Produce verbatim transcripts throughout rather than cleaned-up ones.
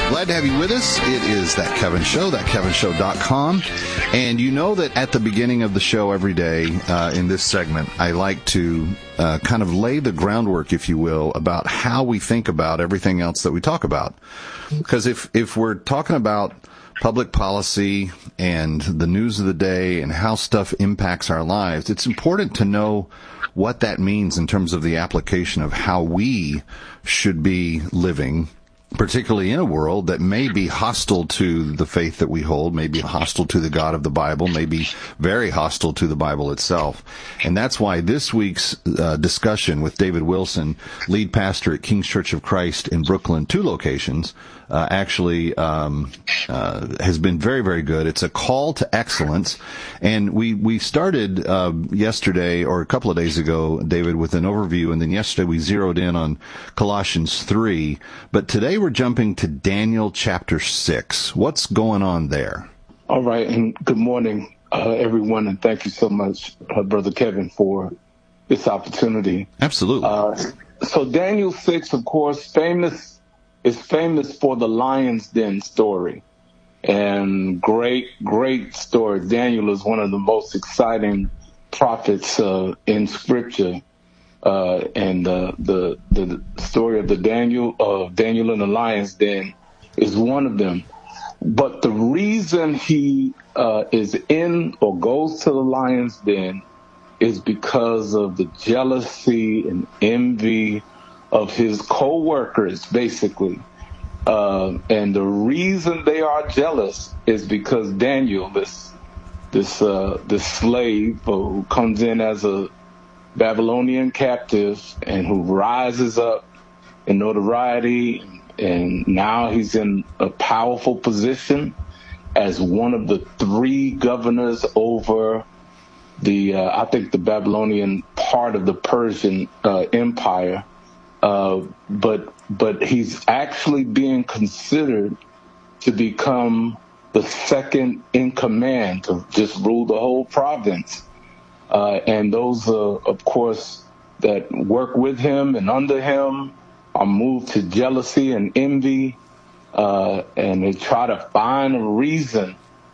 Glad to have you with us. It is That Kevin Show, that kevin show dot com. And you know that at the beginning of the show every day uh, in this segment, I like to uh, kind of lay the groundwork, if you will, about how we think about everything else that we talk about. Because if, if we're talking about public policy and the news of the day and how stuff impacts our lives, it's important to know what that means in terms of the application of how we should be living, particularly in a world that may be hostile to the faith that we hold, may be hostile to the God of the Bible, may be very hostile to the Bible itself. And that's why this week's uh, discussion with David Wilson, lead pastor at King's Church of Christ in Brooklyn, two locations, uh, actually um, uh, has been very, very good. It's a call to excellence. And we, we started uh, yesterday, or a couple of days ago, David, with an overview, and then yesterday we zeroed in on Colossians three. But today we're jumping to Daniel chapter six. What's going on there? All right, and good morning, uh, everyone, and thank you so much, uh, Brother Kevin, for this opportunity. Absolutely. Uh, so Daniel six, of course, famous is famous for the lion's den story, and great, great story. Daniel is one of the most exciting prophets uh, in Scripture. Uh, and uh, the the story of the Daniel of Daniel in the lion's den is one of them. But the reason he uh, is in or goes to the lion's den is because of the jealousy and envy of his co-workers, basically. Uh, and the reason they are jealous is because Daniel, this this uh, this slave who comes in as a Babylonian captive and who rises up in notoriety, and now he's in a powerful position as one of the three governors over the, uh, I think the Babylonian part of the Persian uh, Empire. Uh, but, but he's actually being considered to become the second in command to just rule the whole province. Uh, and those, uh, of course, that work with him and under him are moved to jealousy and envy, uh, and they try to find a reason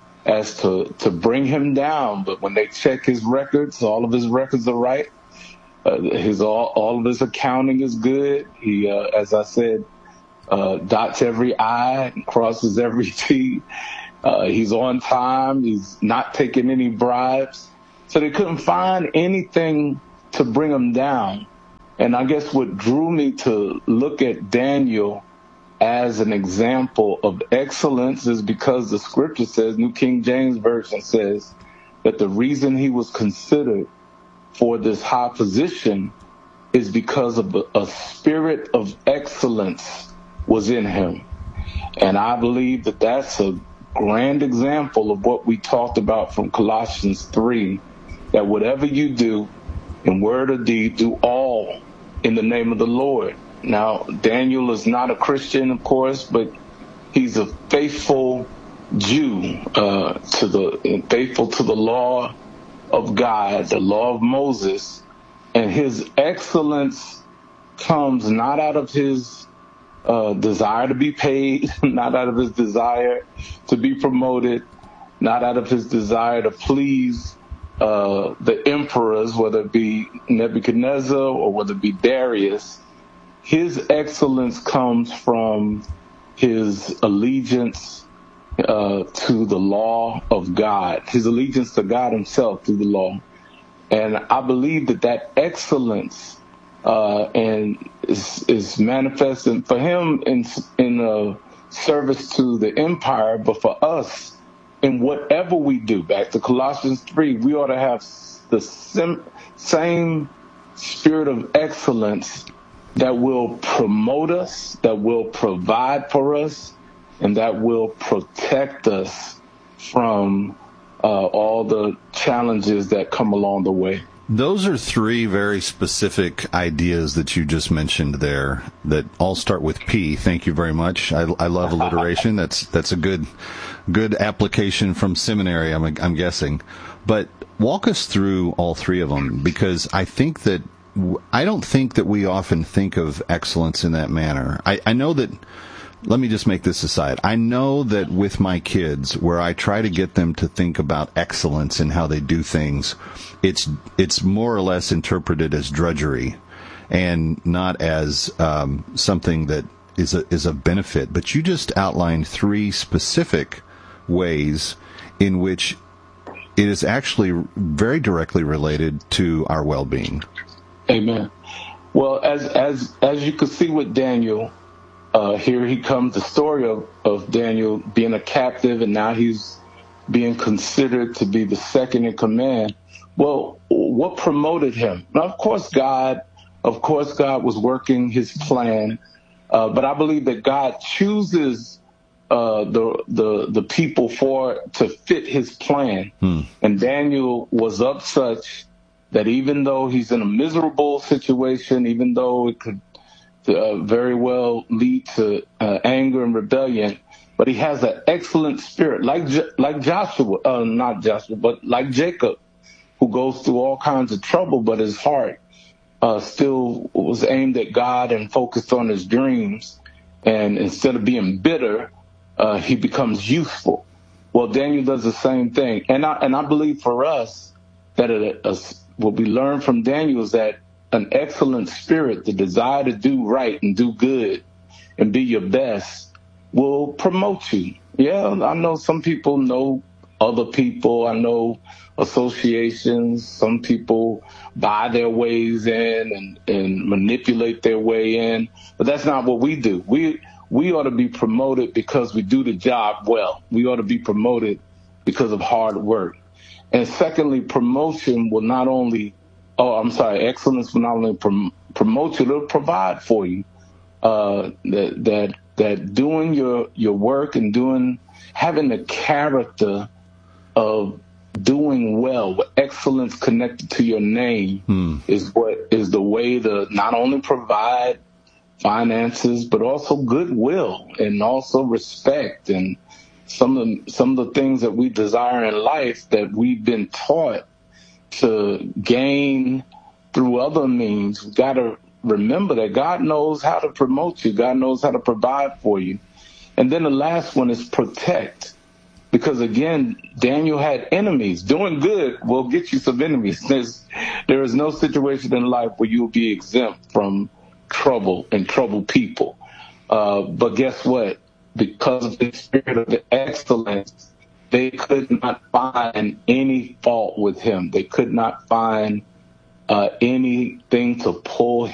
as to, to bring him down. But when they check his records, all of his records are right. Uh, his all, all of his accounting is good. He, uh, as I said, uh, dots every I and crosses every T. Uh, he's on time. He's not taking any bribes. So they couldn't find anything to bring him down. And I guess what drew me to look at Daniel as an example of excellence is because the scripture says, New King James Version says, that the reason he was considered for this high position is because of a, a spirit of excellence was in him. And I believe that that's a grand example of what we talked about from Colossians three, that whatever you do in word or deed, do all in the name of the Lord. Now, Daniel is not a Christian, of course, but he's a faithful Jew, uh, to the faithful to the law of God, the law of Moses, and his excellence comes not out of his uh, desire to be paid, not out of his desire to be promoted, not out of his desire to please uh, the emperors, whether it be Nebuchadnezzar or whether it be Darius. His excellence comes from his allegiance uh, to the law of God, his allegiance to God himself through the law. And I believe that that excellence uh, and is, is manifesting for him in in uh, service to the empire, but for us, in whatever we do, back to Colossians three, we ought to have the sim- same spirit of excellence that will promote us, that will provide for us, and that will protect us from uh, all the challenges that come along the way. Those are three very specific ideas that you just mentioned there that all start with P. Thank you very much. I, I love alliteration. That's that's a good good application from seminary, I'm, I'm guessing. But walk us through all three of them, because I think that I don't think that we often think of excellence in that manner. I, I know that let me just make this aside. I know that with my kids, where I try to get them to think about excellence in how they do things, it's it's more or less interpreted as drudgery and not as um, something that is a, is a benefit. But you just outlined three specific ways in which it is actually very directly related to our well-being. Amen. Well, as as as you could see with Daniel, uh, here he comes, the story of, of Daniel being a captive, and now he's being considered to be the second in command. Well, what promoted him? Now, of course, God, of course, God was working his plan, uh, but I believe that God chooses uh, the the the people for to fit his plan. Hmm. And Daniel was up such that even though he's in a miserable situation, even though it could uh, very well lead to uh, anger and rebellion, but he has an excellent spirit, like like Joshua, uh, not Joshua, but like Jacob, who goes through all kinds of trouble, but his heart uh, still was aimed at God and focused on his dreams. And instead of being bitter, uh, he becomes useful. Well, Daniel does the same thing. And I, and I believe for us that a, a, what we learn from Daniel is that an excellent spirit, the desire to do right and do good and be your best, will promote you. Yeah, I know some people know other people. I know associations. Some people buy their ways in and, and manipulate their way in. But that's not what we do. We we ought to be promoted because we do the job well. We ought to be promoted because of hard work. And secondly, promotion will not only, oh, I'm sorry, excellence will not only prom- promote you, it'll provide for you. Uh, that that that doing your your work and doing having the character of doing well with excellence connected to your name hmm. is what is the way to not only provide finances but also goodwill and also respect and some of the, some of the things that we desire in life that we've been taught to gain through other means. We've got to remember that God knows how to promote you. God knows how to provide for you. And then the last one is protect. Because again, Daniel had enemies. Doing good will get you some enemies. There's, there is no situation in life where you'll be exempt from trouble and troubled people. Uh, but guess what? Because of the spirit of the excellence, they could not find any fault with him. They could not find uh, anything to pull him